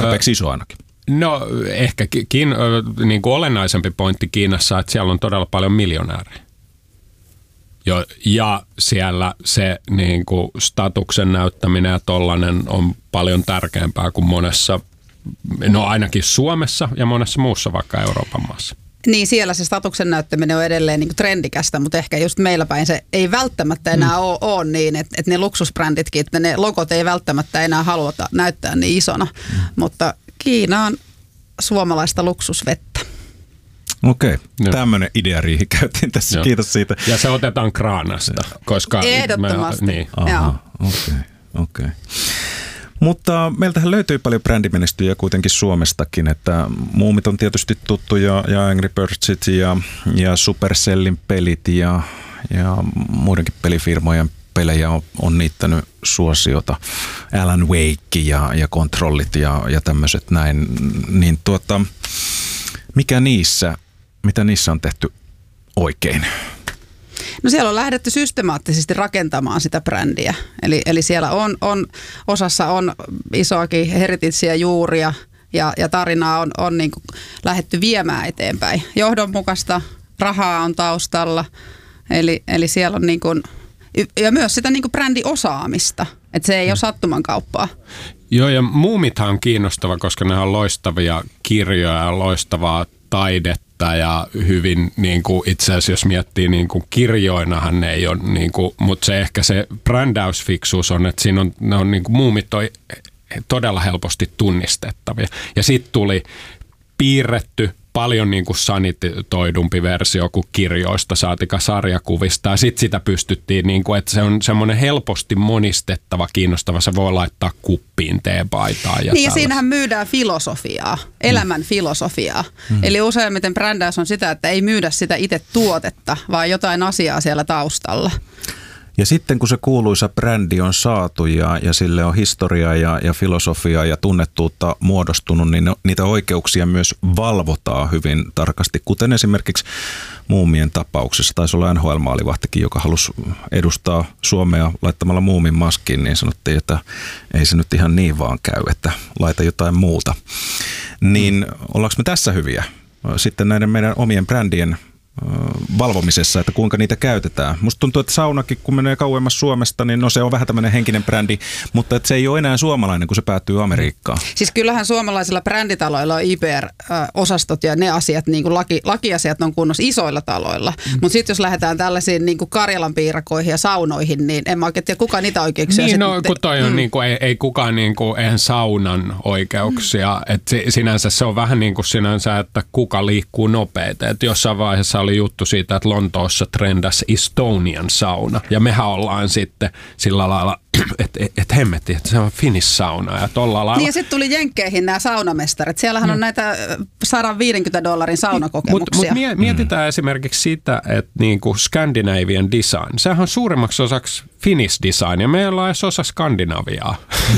tarpeeksi iso ainakin. No ehkä niin kuin olennaisempi pointti Kiinassa, että siellä on todella paljon miljonäärejä. Ja siellä se niin kuin statuksen näyttäminen ja tollainen on paljon tärkeämpää kuin monessa, no ainakin Suomessa ja monessa muussa vaikka Euroopan maassa. Niin siellä se statuksen näyttäminen on edelleen niin kuin trendikästä, mutta ehkä just meillä päin se ei välttämättä enää ole niin, että ne luksusbränditkin, että ne logot ei välttämättä enää haluta näyttää niin isona, mutta Kiina on suomalaista luksusvettä. Okei, tämmöinen ideariihi käytiin tässä, joo. Kiitos siitä. Ja se otetaan Kraanasta, koska... Ehdottomasti, niin. Okei. Mutta meiltähän löytyy paljon brändimenestyjiä kuitenkin Suomestakin, että Muumit on tietysti tuttu ja Angry Birdsit ja Supercellin pelit ja muidenkin pelifirmojen pelejä on niittänyt suosiota. Alan Wake ja Kontrollit ja tämmöiset näin, niin mitä niissä on tehty oikein? No siellä on lähdetty systemaattisesti rakentamaan sitä brändiä. Eli siellä on osassa on isoakin herititsia juuria ja tarinaa on niin kuin lähdetty viemään eteenpäin. Johdonmukaista rahaa on taustalla. Eli siellä on niin kuin, ja myös sitä niin kuin brändiosaamista. Että se ei ole sattuman kauppaa. Joo, ja Muumithan on kiinnostava, koska ne on loistavia kirjoja ja loistavaa taidetta ja hyvin niin kuin itse asiassa jos miettii niin kuin kirjoinahan ne ei ole niin kuin, mutta se ehkä se brändäysfiksuus on, että siinä on, ne on niin kuin Muumit on todella helposti tunnistettavia. Ja sitten tuli piirretty paljon niin kuin sanitoidumpi versio kuin kirjoista, saatika sarjakuvista. Ja sitten sitä pystyttiin, niin kuin, että se on semmoinen helposti monistettava, kiinnostava. Se voi laittaa kuppiin teepaitaan. Niin ja siinähän myydään filosofiaa, elämän filosofiaa. Eli useimmiten brändäys on sitä, että ei myydä sitä itse tuotetta, vaan jotain asiaa siellä taustalla. Ja sitten kun se kuuluisa brändi on saatu ja sille on historiaa ja filosofiaa ja tunnettuutta muodostunut, niin niitä oikeuksia myös valvotaan hyvin tarkasti, kuten esimerkiksi Muumien tapauksessa. Taisi olla NHL-maalivahtikin, joka halusi edustaa Suomea laittamalla Muumin maskiin, niin sanottiin, että ei se nyt ihan niin vaan käy, että laita jotain muuta. Niin ollaanko me tässä hyviä sitten näiden meidän omien brändien valvomisessa, että kuinka niitä käytetään. Musta tuntuu, että saunakin, kun menee kauemmas Suomesta, niin no se on vähän tämmöinen henkinen brändi, mutta että se ei ole enää suomalainen, kun se päätyy Amerikkaan. Siis kyllähän suomalaisilla bränditaloilla on IPR-osastot ja ne asiat, niin kuin lakiasiat on kunnossa isoilla taloilla. Mutta sitten jos lähdetään tällaisiin niin kuin Karjalan piirakoihin ja saunoihin, niin en mä oikein tiedä, kuka niitä oikeuksia niin, no kun toi on, niin kuin, ei kukaan, niin kuin, eihän saunan oikeuksia. Että sinänsä se on vähän niin kuin sinänsä, että kuka liikkuu nopeiten. Että jossain vaiheessa oli juttu siitä, että Lontoossa trendas Estonian sauna. Ja mehän ollaan sitten sillä lailla, että hemmetti, että se on Finnish sauna ja tolla lailla. Niin ja sitten tuli Jenkkeihin nämä saunamestarit. Siellähän on näitä $150 saunakokemuksia. Mutta mietitään esimerkiksi sitä, että niinku Scandinavian design, sehän on suurimmaksi osaksi Finnish design ja meillä on edes osa Skandinaviaa.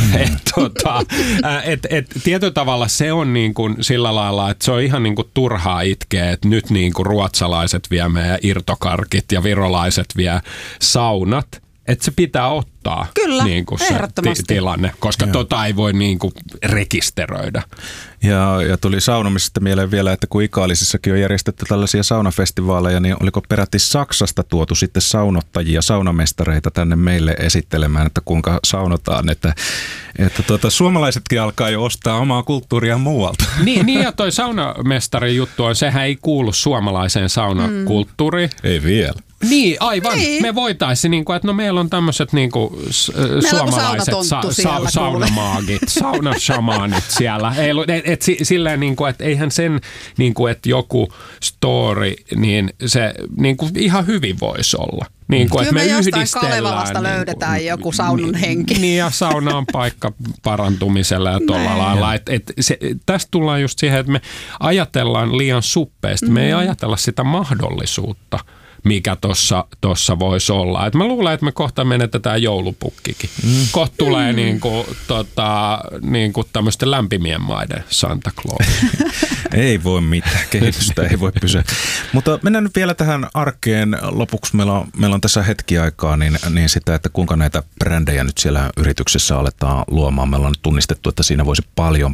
Tietyllä tavalla se on niinku sillä lailla, että se on ihan niinku turhaa itkeä, että nyt niinku ruotsalaiset vie meidän irtokarkit ja virolaiset vie saunat. Että se pitää ottaa. Kyllä, niin kuin se tilanne, koska ei voi niin kuin rekisteröidä. Ja tuli saunomisesta mieleen vielä, että kun Ikaalisissakin on järjestetty tällaisia saunafestivaaleja, niin oliko peräti Saksasta tuotu sitten saunottajia, saunamestareita tänne meille esittelemään, että kuinka saunotaan, että suomalaisetkin alkaa jo ostaa omaa kulttuuria muualta. Niin ja toi saunamestarin juttu on, sehän ei kuulu suomalaiseen saunakulttuuriin. Ei vielä. Niin, aivan. Niin. Me voitaisiin, niin kuin, että no meillä on tämmöiset niin kuin, suomalaiset saunamaagit, saunashamaanit siellä. Silleen, niin kuin, että eihän sen, niin kuin, että joku story, niin se niin kuin, ihan hyvin voisi olla. Niin kuin, kyllä että me jostain yhdistellään. Kalevalasta löydetään joku saunan henki. Niin ja sauna on paikka parantumiselle ja tuolla lailla. Tästä tullaan just siihen, että me ajatellaan liian suppeasti. Me ei ajatella sitä mahdollisuutta, mikä tuossa voisi olla. Et mä luulen, että me kohta menetetään joulupukkikin. Kohta tulee niinku tämmöisten lämpimien maiden Santa Claus. Ei voi mitään, kehitystä ei voi pysyä. Mutta mennään nyt vielä tähän arkeen. Lopuksi meillä on tässä hetki aikaa niin sitä, että kuinka näitä brändejä nyt siellä yrityksessä aletaan luomaan. Meillä on tunnistettu, että siinä voisi